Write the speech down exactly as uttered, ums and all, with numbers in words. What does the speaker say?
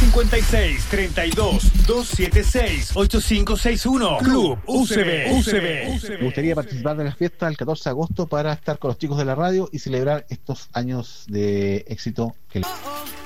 cincuenta y seis, treinta y dos, doscientos setenta y seis, ochenta y cinco sesenta y uno. Club U C B. U C B. Me gustaría participar de la fiesta el catorce de agosto para estar con los chicos de la radio y celebrar estos años de éxito que